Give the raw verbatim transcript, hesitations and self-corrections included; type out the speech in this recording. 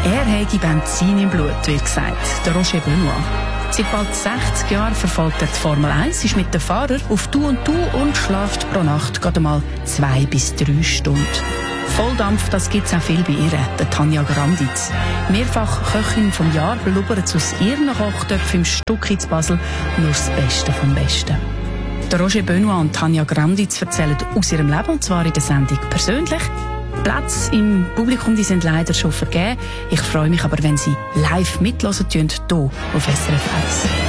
Er habe Benzin im Blut, wird gesagt, der Roger Benoit. Seit bald sechzig Jahren verfolgt er die Formel eins, ist mit den Fahrern auf Du und Du und schläft pro Nacht gerade mal zwei bis drei Stunden. Volldampf, das gibt's auch viel bei ihr, der Tanja Granditz. Mehrfach Köchin vom Jahr, blubbert aus ihren Kochtöpfen im Stuck zu Basel nur das Beste vom Besten. Der Roger Benoit und Tanja Granditz erzählen aus ihrem Leben, und zwar in der Sendung persönlich. Plätze im Publikum, die sind leider schon vergeben. Ich freue mich aber, wenn Sie live mithören, hier auf S R F eins.